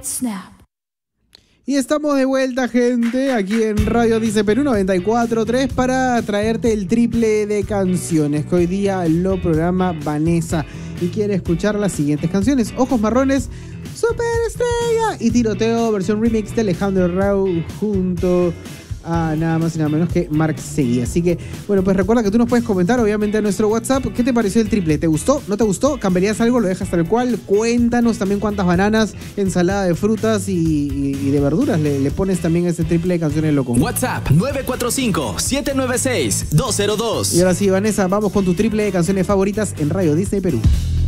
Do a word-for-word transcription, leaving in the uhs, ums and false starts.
right snap. Y estamos de vuelta, gente, aquí en Radio Dice Perú noventa y cuatro punto tres para traerte el triple de canciones que hoy día lo programa Vanessa y quiere escuchar las siguientes canciones: Ojos Marrones, Superestrella y Tiroteo, versión remix de Alejandro Rau junto a nada más y nada menos que Marc Seguí. Así que, bueno, pues recuerda que tú nos puedes comentar, obviamente, a nuestro WhatsApp. ¿Qué te pareció el triple? ¿Te gustó? ¿No te gustó? ¿Cambiarías algo? ¿Lo dejas tal cual? Cuéntanos también cuántas bananas, ensalada de frutas y, y, y de verduras le, le pones también a este triple de canciones loco. WhatsApp nueve cuatro cinco, siete nueve seis, dos cero dos. Y ahora sí, Vanessa, vamos con tu triple de canciones favoritas en Radio Disney Perú.